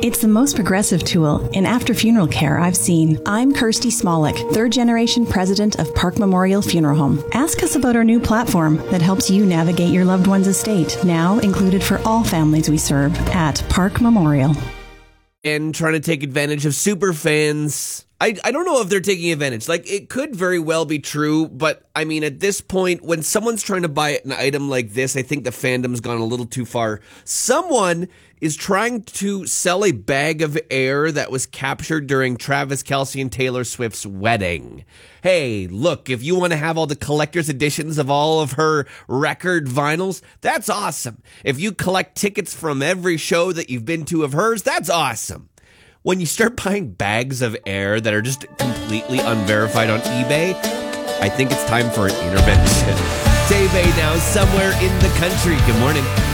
It's the most progressive tool in after-funeral care I've seen. I'm Kirsty Smolik, third-generation president of Park Memorial Funeral Home. Ask us about our new platform that helps you navigate your loved one's estate, now included for all families we serve at Park Memorial. And trying to take advantage of super fans. I don't know if they're taking advantage. Like, it could very well be true, but I mean, at this point, when someone's trying to buy an item like this, I think the fandom's gone a little too far. Someone is trying to sell a bag of air that was captured during Travis Kelce and Taylor Swift's wedding. Hey, look, if you want to have all the collector's editions of all of her record vinyls, that's awesome. If you collect tickets from every show that you've been to of hers, that's awesome. When you start buying bags of air that are just completely unverified on eBay, I think it's time for an intervention. Tay Bay now somewhere in the country. Good morning.